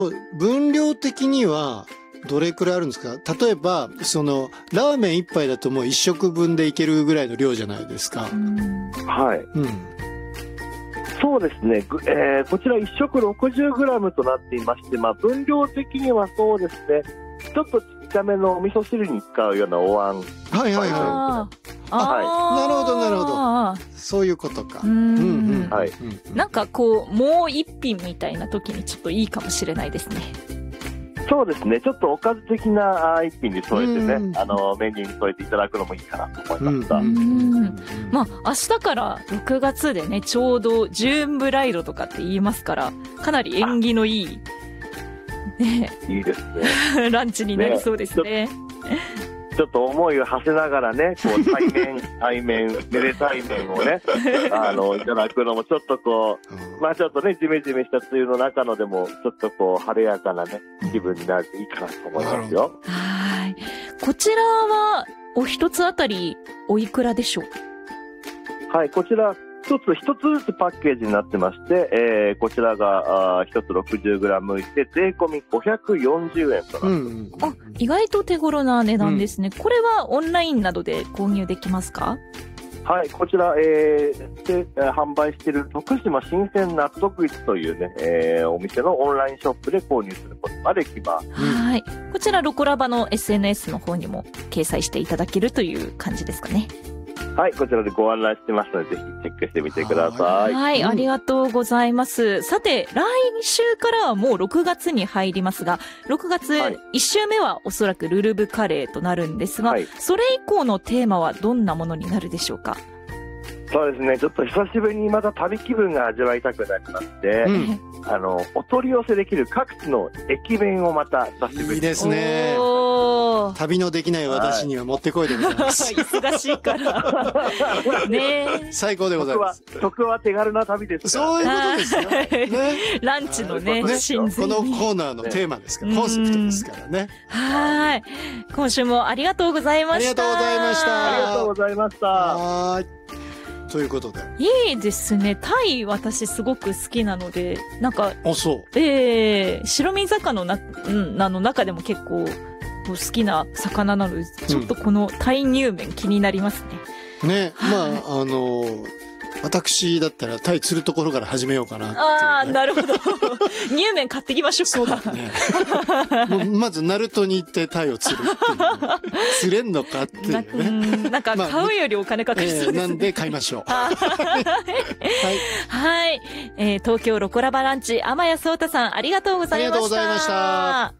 分量的にはどれくらいあるんですか？例えば、ラーメン一杯だともう一食分でいけるぐらいの量じゃないですか。 はい。 うん。 そうですね。こちら1食 60g となっていまして、分量的にはそうですね。ちょっとちっちゃめのお味噌汁に使うようなお椀。 はいはいはい。なるほどなるほど。そういうことか。 はい。 なんかもう一品みたいな時にちょっといいかもしれないですね。 そうですね。ちょっとおかず的な一品に添えてね、メニューに添えていただくのもいいかなと思いました。 明日から6月でね、ちょうどジューンブライドとかって言いますから、かなり縁起のいい、ね、 いいですね。 ランチになりそうですね。 ちょっと思いを馳せながらね、対面、めでたい面をね、いただくのもちょっとちょっとね、ジメジメした梅雨の中のでも、ちょっと晴れやかなね、気分になるといいかなと思いますよ。 はい。こちらは、お一つあたり、おいくらでしょう？ はい、こちら、一つずつパッケージになってまして、こちらが一つ 60g 入りで税込み540円となってます。 意外と手頃な値段ですね。これはオンラインなどで購入できますか？ はい、こちら、販売している徳島新鮮納得市というね、お店のオンラインショップで購入することができます。 はい。こちらロコラバの SNS の方にも掲載していただけるという感じですかね。 はい、こちらでご案内してますので、ぜひチェックしてみてください。 はい、ありがとうございます。さて、来週からはもう6月に入りますが、6月1週目はおそらくルルブカレーとなるんですが、それ以降のテーマはどんなものになるでしょうか？ そうですね、ちょっと久しぶりにまた旅気分が味わいたくなりまして、お取り寄せできる各地の駅弁をまた久しぶりに。 いいですね。旅のできない私にはもってこいでございます。 忙しいから。ね、 最高でございます。 食は手軽な旅ですから。 そういうことですよ。ね、 ランチのね、真髄に。 このコーナーのテーマですから、コンセプトですからね。 はい。今週もありがとうございました。 ありがとうございました。 ありがとうございました。 はい。ということで。 いいですね。タイ私すごく好きなので、なんか、 そう。 白身魚の中でも結構好きな魚なので、ちょっとこのタイ乳麺気になりますね。 ね、私だったらタイ釣るところから始めようかなっていう、ね。 ああ、なるほど。乳麺買ってきましょうか。 そうだね。もうまずナルトに行ってタイを釣るっていう、ね。釣れんのかっていうね。 なんか買うよりお金かかりそうですね。 なんで買いましょう。 はい。東京ロコラバランチ、天谷聡太さんありがとうございました。ありがとうございました。